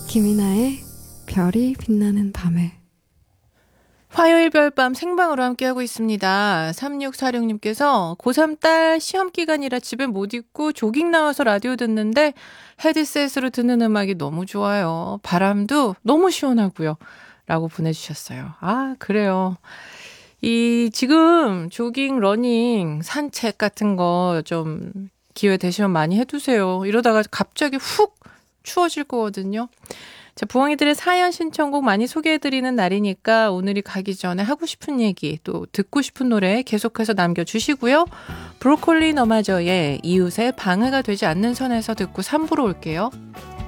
김이나의 별이 빛나는 밤에. 화요일 별밤 생방으로 함께하고 있습니다. 3646님께서 고3 딸 시험기간이라 집에 못 있고 조깅 나와서 라디오 듣는데 헤드셋으로 듣는 음악이 너무 좋아요. 바람도 너무 시원하고요. 라고 보내주셨어요. 아, 그래요. 지금 조깅, 러닝, 산책 같은 거 좀 기회 되시면 많이 해두세요. 이러다가 갑자기 훅 추워질 거거든요. 자, 부엉이들의 사연 신청곡 많이 소개해드리는 날이니까 오늘이 가기 전에 하고 싶은 얘기 또 듣고 싶은 노래 계속해서 남겨주시고요. 브로콜리 너마저의 이웃의 방해가 되지 않는 선에서 듣고 3부로 올게요.